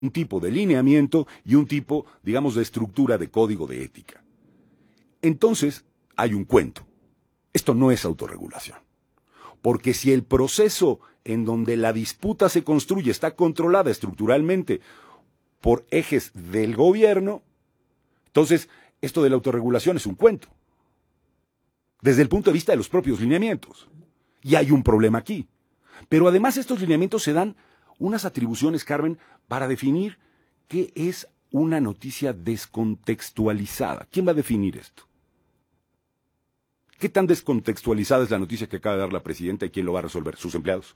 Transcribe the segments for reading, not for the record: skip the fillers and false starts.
un tipo de lineamiento y un tipo, digamos, de estructura de código de ética. Entonces, hay un cuento. Esto no es autorregulación. Porque si el proceso en donde la disputa se construye está controlada estructuralmente por ejes del gobierno, entonces esto de la autorregulación es un cuento. Desde el punto de vista de los propios lineamientos. Y hay un problema aquí. Pero además estos lineamientos se dan unas atribuciones, Carmen, para definir qué es una noticia descontextualizada. ¿Quién va a definir esto? ¿Qué tan descontextualizada es la noticia que acaba de dar la presidenta y quién lo va a resolver? ¿Sus empleados?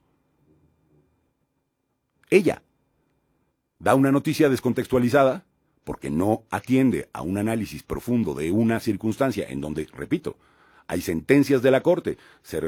Ella da una noticia descontextualizada porque no atiende a un análisis profundo de una circunstancia en donde, repito, hay sentencias de la Corte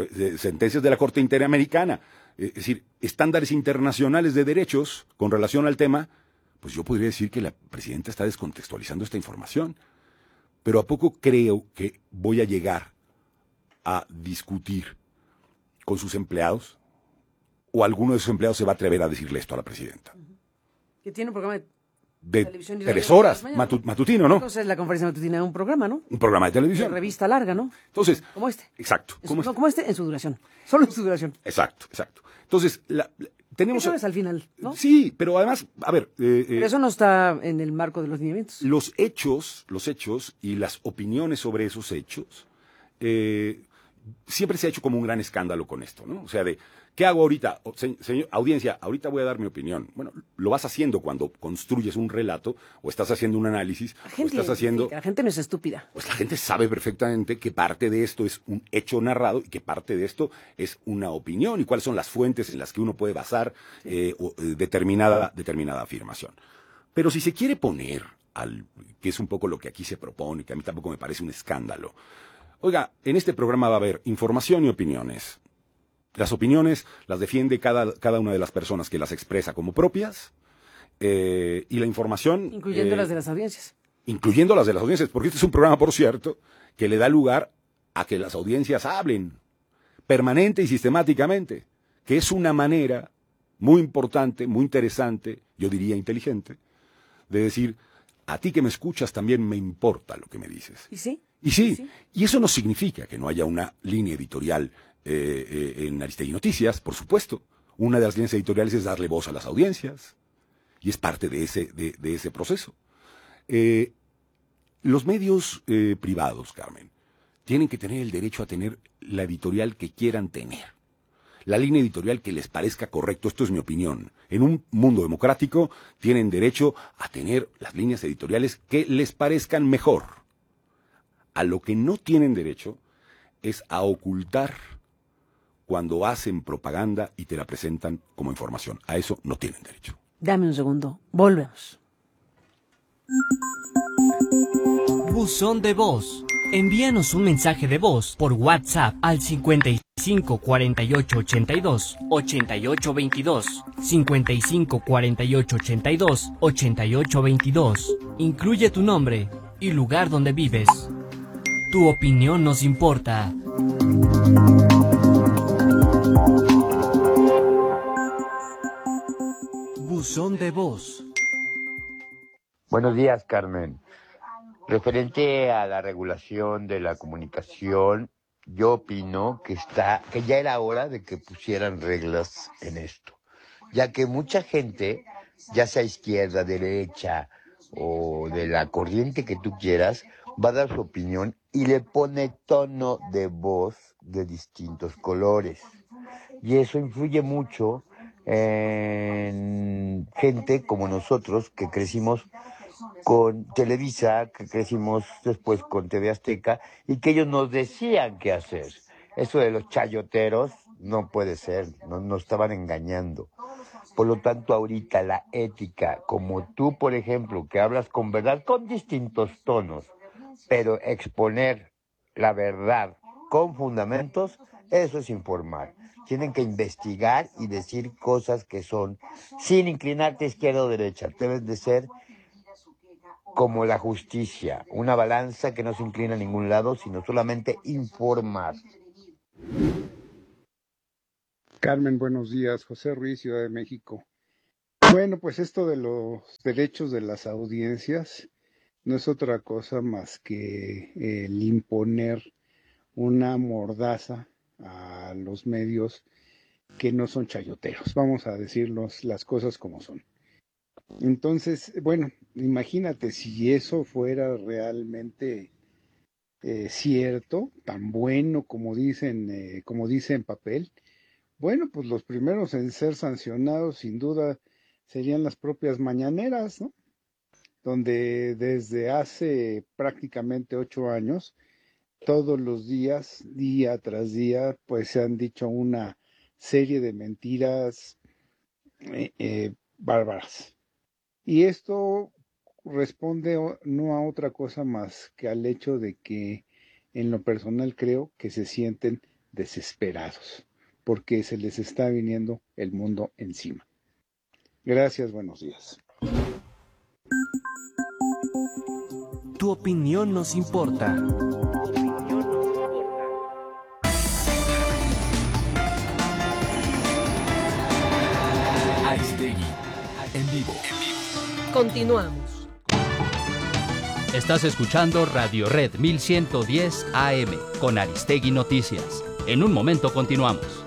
Interamericana, es decir, estándares internacionales de derechos con relación al tema, pues yo podría decir que la presidenta está descontextualizando esta información. Pero ¿a poco creo que voy a llegar a discutir con sus empleados? ¿O alguno de sus empleados se va a atrever a decirle esto a la presidenta? Que tiene un programa de televisión y 3 horas, matutino, ¿no? Entonces la conferencia matutina es un programa, ¿no? Un programa de televisión. Una revista larga, ¿no? Entonces, como este. Exacto. Como este en su duración. Solo en su duración. Exacto. Entonces, tenemos... Eso es al final, ¿no? Sí, pero además, a ver... pero eso no está en el marco de los lineamientos. Los hechos y las opiniones sobre esos hechos, siempre se ha hecho como un gran escándalo con esto, ¿no? O sea, ¿qué hago ahorita? Señor, audiencia, ahorita voy a dar mi opinión. Bueno, lo vas haciendo cuando construyes un relato o estás haciendo un análisis. La gente no es estúpida. Pues la gente sabe perfectamente que parte de esto es un hecho narrado y que parte de esto es una opinión y cuáles son las fuentes en las que uno puede basar determinada afirmación. Pero si se quiere poner que es un poco lo que aquí se propone, que a mí tampoco me parece un escándalo. Oiga, en este programa va a haber información y opiniones. Las opiniones las defiende cada una de las personas que las expresa como propias, y la información... Incluyendo las de las audiencias. Incluyendo las de las audiencias, porque este es un programa, por cierto, que le da lugar a que las audiencias hablen permanente y sistemáticamente, que es una manera muy importante, muy interesante, yo diría inteligente, de decir, a ti que me escuchas también me importa lo que me dices. ¿Y sí? Y sí, y eso no significa que no haya una línea editorial en Aristegui Noticias, por supuesto. Una de las líneas editoriales es darle voz a las audiencias, y es parte de ese proceso. Los medios privados, Carmen, tienen que tener el derecho a tener la editorial que quieran tener. La línea editorial que les parezca correcto, esto es mi opinión. En un mundo democrático tienen derecho a tener las líneas editoriales que les parezcan mejor. A lo que no tienen derecho es a ocultar cuando hacen propaganda y te la presentan como información. A eso no tienen derecho. Dame un segundo, volvemos. Buzón de voz. Envíanos un mensaje de voz por WhatsApp al 55 48 82 88 22, 55 48 82 88 22. Incluye tu nombre y lugar donde vives. Tu opinión nos importa. Buzón de voz. Buenos días, Carmen. Referente a la regulación de la comunicación, yo opino que ya era hora de que pusieran reglas en esto, ya que mucha gente, ya sea izquierda, derecha o de la corriente que tú quieras, va a dar su opinión y le pone tono de voz de distintos colores. Y eso influye mucho en gente como nosotros que crecimos con Televisa, que crecimos después con TV Azteca, y que ellos nos decían qué hacer. Eso de los chayoteros no puede ser, nos estaban engañando. Por lo tanto, ahorita la ética, como tú, por ejemplo, que hablas con verdad, con distintos tonos, pero exponer la verdad con fundamentos, eso es informar. Tienen que investigar y decir cosas que son, sin inclinarte a izquierda o derecha, deben de ser como la justicia, una balanza que no se inclina a ningún lado, sino solamente informar. Carmen, buenos días. José Ruiz, Ciudad de México. Bueno, pues esto de los derechos de las audiencias no es otra cosa más que el imponer una mordaza a los medios que no son chayoteros. Vamos a decirnos las cosas como son. Entonces, bueno, imagínate si eso fuera realmente cierto, tan bueno como dice en papel. Bueno, pues los primeros en ser sancionados sin duda serían las propias mañaneras, ¿no? Donde desde hace prácticamente 8 años, todos los días, día tras día, pues se han dicho una serie de mentiras bárbaras. Y esto responde no a otra cosa más que al hecho de que en lo personal creo que se sienten desesperados, porque se les está viniendo el mundo encima. Gracias, buenos días. Tu opinión nos importa. Aristegui, en vivo. Continuamos. Estás escuchando Radio Red 1110 AM con Aristegui Noticias. En un momento continuamos.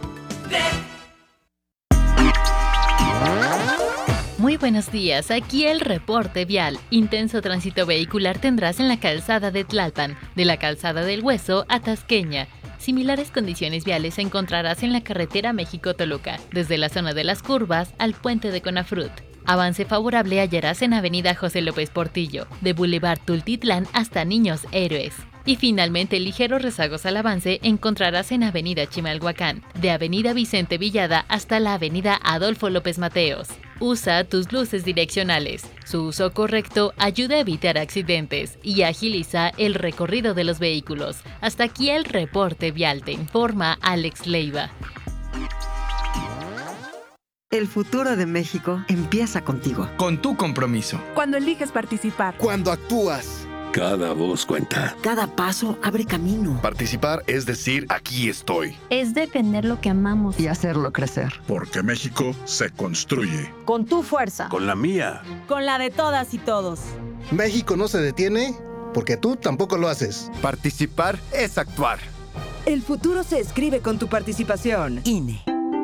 Muy buenos días, aquí el reporte vial. Intenso tránsito vehicular tendrás en la calzada de Tlalpan, de la calzada del Hueso a Tasqueña. Similares condiciones viales encontrarás en la carretera México-Toluca, desde la zona de las curvas al puente de Conafrut. Avance favorable hallarás en Avenida José López Portillo, de Boulevard Tultitlán hasta Niños Héroes. Y finalmente, ligeros rezagos al avance encontrarás en Avenida Chimalhuacán, de Avenida Vicente Villada hasta la Avenida Adolfo López Mateos. Usa tus luces direccionales. Su uso correcto ayuda a evitar accidentes y agiliza el recorrido de los vehículos. Hasta aquí el reporte vial, te informa Alex Leiva. El futuro de México empieza contigo. Con tu compromiso. Cuando eliges participar. Cuando actúas. Cada voz cuenta. Cada paso abre camino. Participar es decir, aquí estoy. Es defender lo que amamos. Y hacerlo crecer. Porque México se construye. Con tu fuerza. Con la mía. Con la de todas y todos. México no se detiene porque tú tampoco lo haces. Participar es actuar. El futuro se escribe con tu participación. INE.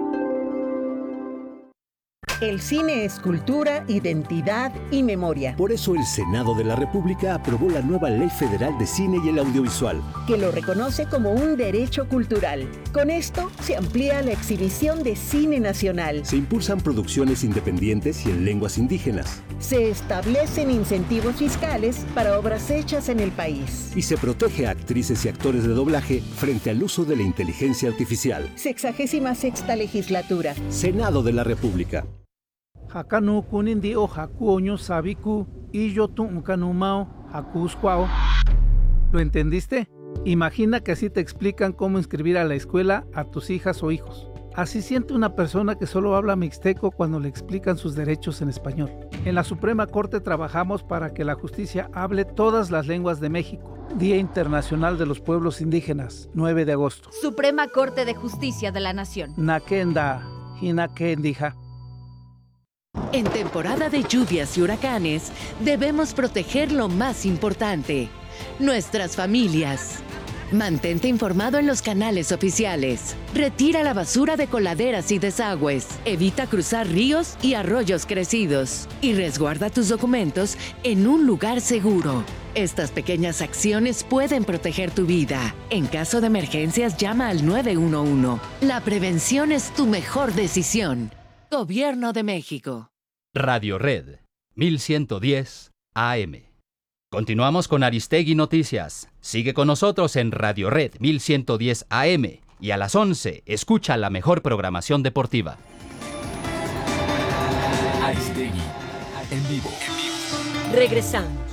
El cine es cultura, identidad y memoria. Por eso el Senado de la República aprobó la nueva Ley Federal de Cine y el Audiovisual, que lo reconoce como un derecho cultural. Con esto se amplía la exhibición de cine nacional. Se impulsan producciones independientes y en lenguas indígenas. Se establecen incentivos fiscales para obras hechas en el país. Y se protege a actrices y actores de doblaje frente al uso de la inteligencia artificial. 66ª legislatura. Senado de la República. Hakanu kunindi o hakuoño sabiku y yo tuncanumao hakuscuao. ¿Lo entendiste? Imagina que así te explican cómo inscribir a la escuela a tus hijas o hijos. Así siente una persona que solo habla mixteco cuando le explican sus derechos en español. En la Suprema Corte trabajamos para que la justicia hable todas las lenguas de México. Día Internacional de los Pueblos Indígenas, 9 de agosto. Suprema Corte de Justicia de la Nación. Nakenda, hinakendija. En temporada de lluvias y huracanes, debemos proteger lo más importante, nuestras familias. Mantente informado en los canales oficiales. Retira la basura de coladeras y desagües. Evita cruzar ríos y arroyos crecidos. Y resguarda tus documentos en un lugar seguro. Estas pequeñas acciones pueden proteger tu vida. En caso de emergencias, llama al 911. La prevención es tu mejor decisión. Gobierno de México. Radio Red 1110 AM. Continuamos con Aristegui Noticias. Sigue con nosotros en Radio Red 1110 AM y a las 11 escucha la mejor programación deportiva. Aristegui, en vivo. Regresamos.